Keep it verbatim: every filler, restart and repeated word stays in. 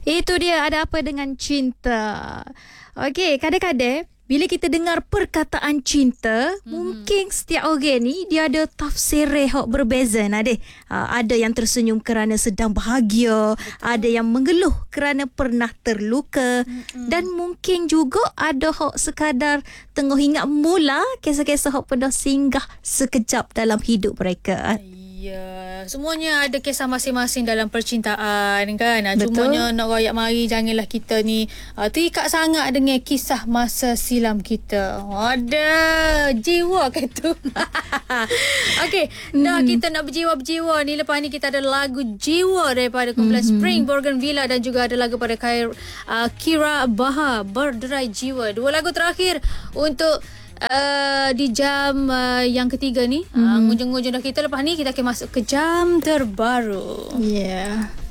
Itu dia, ada apa dengan cinta. Okey, kadang-kadang bila kita dengar perkataan cinta, hmm. mungkin setiap orang ni dia ada tafsir yang berbeza. Nah deh, uh, ada yang tersenyum kerana sedang bahagia, betul. Ada yang mengeluh kerana pernah terluka, hmm. dan mungkin juga ada hok sekadar tengah ingat mula kisah-kisah hok pernah singgah sekejap dalam hidup mereka. Ya, semuanya ada kisah masing-masing dalam percintaan kan. Betul. Cumanya nak royak mari janganlah kita ni uh, terikat sangat dengan kisah masa silam kita. Ada jiwa kan tu. Okey, hmm. dah kita nak berjiwa-berjiwa ni. Lepas ni kita ada lagu Jiwa daripada kumpulan hmm. Spring Bougainvillea dan juga ada lagu pada Khair, uh, Kira Baha, Berderai Jiwa. Dua lagu terakhir untuk Uh, di jam uh, yang ketiga ni, hmm. uh, ngunjung-ngunjung dah kita. Lepas ni kita akan masuk ke jam terbaru. Yeah.